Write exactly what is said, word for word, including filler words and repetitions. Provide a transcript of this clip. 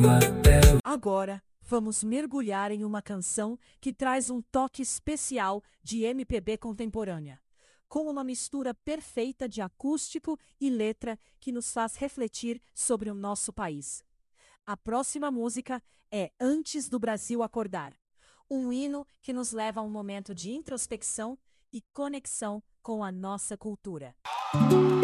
Agora, vamos mergulhar em uma canção que traz um toque especial de M P B contemporânea, com uma mistura perfeita de acústico e letra que nos faz refletir sobre o nosso país. A próxima música é Antes do Brasil Acordar, um hino que nos leva a um momento de introspecção e conexão com a nossa cultura.